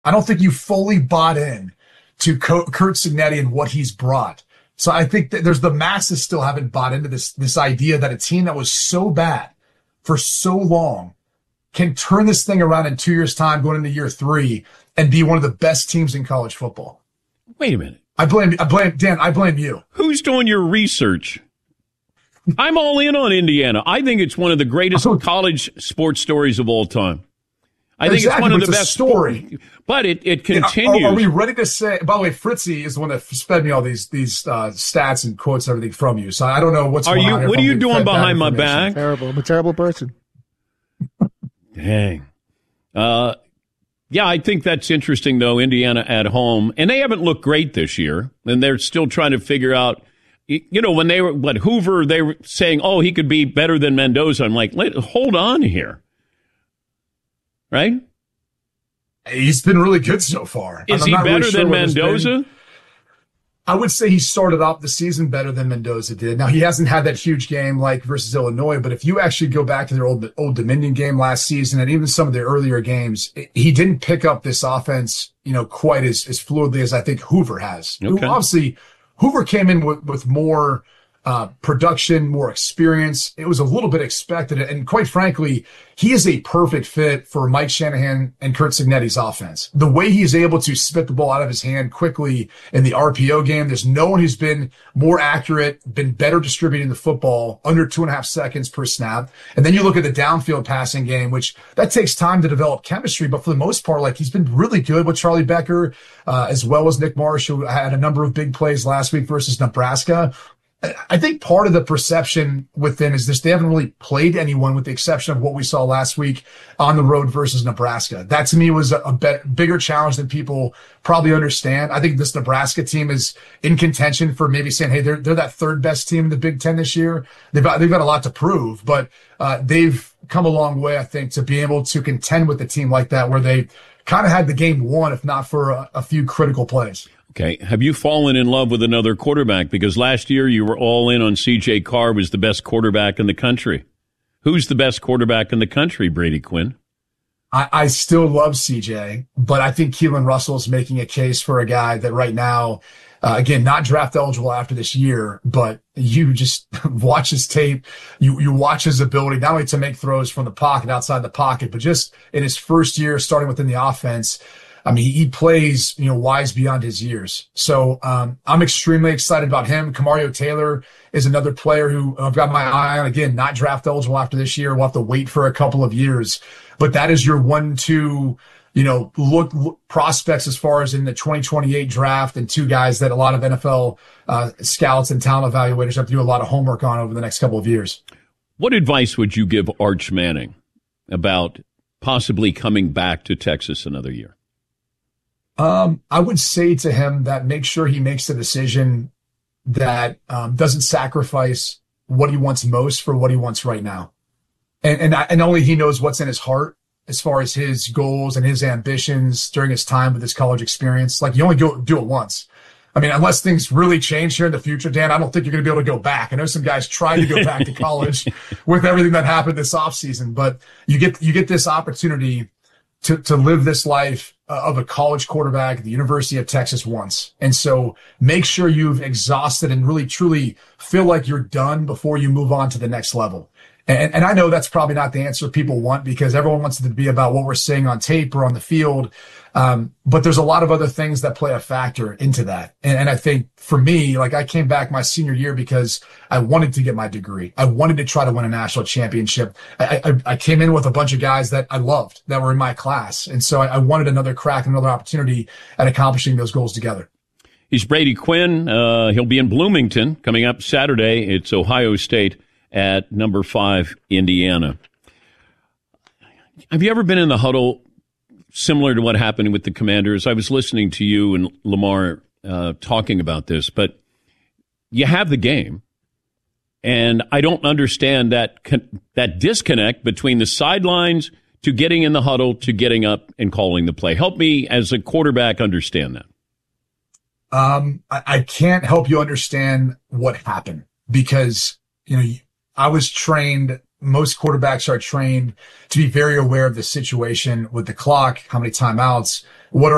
I don't think you fully bought in to Curt Cignetti and what he's brought. So I think that the masses still haven't bought into this idea that a team that was so bad for so long can turn this thing around in 2 years' time, going into year 3, and be one of the best teams in college football. Wait a minute. I blame Dan. I blame you. Who's doing your research? I'm all in on Indiana. I think it's one of the greatest college sports stories of all time. I think it's one of the best story. But it continues. Are we ready to say? By the way, Fritzy is the one that fed me all these stats and quotes and everything from you. So I don't know what's going on. What are you doing behind my back? Terrible. I'm a terrible person. Dang. Yeah, I think that's interesting, though, Indiana at home. And they haven't looked great this year. And they're still trying to figure out, when they were, Hoover, they were saying, oh, he could be better than Mendoza. I'm like, hold on here. Right? He's been really good so far. Is he better than Mendoza? I would say he started off the season better than Mendoza did. Now, he hasn't had that huge game like versus Illinois, but if you actually go back to their Old Dominion game last season and even some of the earlier games, he didn't pick up this offense, quite as fluidly as I think Hoover has. Okay. Obviously, Hoover came in with more production, more experience. It was a little bit expected. And quite frankly, he is a perfect fit for Mike Shanahan and Curt Cignetti's offense. The way he's able to spit the ball out of his hand quickly in the RPO game, there's no one who's been more accurate, been better distributing the football under 2.5 seconds per snap. And then you look at the downfield passing game, which that takes time to develop chemistry. But for the most part, he's been really good with Charlie Becker, as well as Nick Marsh, who had a number of big plays last week versus Nebraska. I think part of the perception with them is this: they haven't really played anyone with the exception of what we saw last week on the road versus Nebraska. That to me was a bigger challenge than people probably understand. I think this Nebraska team is in contention for maybe saying, hey, they're that third best team in the Big Ten this year. They've got a lot to prove, but they've come a long way, I think, to be able to contend with a team like that where they kind of had the game won, if not for a few critical plays. Okay. Have you fallen in love with another quarterback? Because last year you were all in on C.J. Carr was the best quarterback in the country. Who's the best quarterback in the country, Brady Quinn? I still love C.J., but I think Keelan Russell is making a case for a guy that right now, again, not draft eligible after this year, but you just watch his tape. You watch his ability not only to make throws from the pocket, outside the pocket, but just in his first year starting within the offense. I mean, he plays, wise beyond his years. So I'm extremely excited about him. Kamario Taylor is another player who I've got my eye on. Again, not draft eligible after this year. We'll have to wait for a couple of years. But that is your 1-2, look prospects as far as in the 2028 draft, and two guys that a lot of NFL scouts and talent evaluators have to do a lot of homework on over the next couple of years. What advice would you give Arch Manning about possibly coming back to Texas another year? I would say to him that make sure he makes the decision that doesn't sacrifice what he wants most for what he wants right now. And only he knows what's in his heart as far as his goals and his ambitions during his time with his college experience. You only do it once. I mean, unless things really change here in the future, Dan, I don't think you're going to be able to go back. I know some guys tried to go back to college with everything that happened this offseason, but you get this opportunity to live this life of a college quarterback at the University of Texas once. And so make sure you've exhausted and really truly feel like you're done before you move on to the next level. And I know that's probably not the answer people want, because everyone wants it to be about what we're seeing on tape or on the field. But there's a lot of other things that play a factor into that. And I think for me, I came back my senior year because I wanted to get my degree. I wanted to try to win a national championship. I came in with a bunch of guys that I loved that were in my class. And so I wanted another crack, another opportunity at accomplishing those goals together. He's Brady Quinn. He'll be in Bloomington coming up Saturday. It's Ohio State at number 5, Indiana. Have you ever been in the huddle similar to what happened with the Commanders? I was listening to you and Lamar talking about this, but you have the game, and I don't understand that disconnect between the sidelines to getting in the huddle to getting up and calling the play. Help me as a quarterback understand that. I can't help you understand what happened, because, I was trained, most quarterbacks are trained to be very aware of the situation with the clock, how many timeouts, what are